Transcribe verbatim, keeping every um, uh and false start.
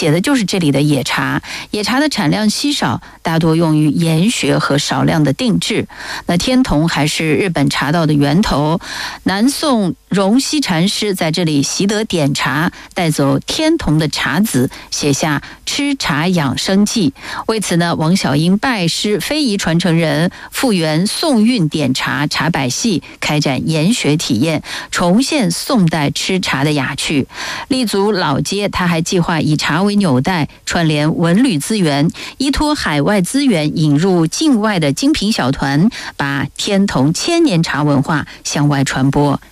写的就是这里的野茶。野茶的产量稀少，大多用于研学和少量的定制。那天童还是日本茶道的源头，南宋荣西禅师在这里习得点茶，带走天童的茶籽，写下《吃茶养生记》。为此呢，王小英拜师非遗传承人，复原宋韵点茶茶百戏，开展研学体验，重现宋代吃茶的雅趣。立足老街，他还计划以茶为纽带，串联文旅资源，依托海外资源，引入境外的精品小团，把天童千年茶文化向外传播。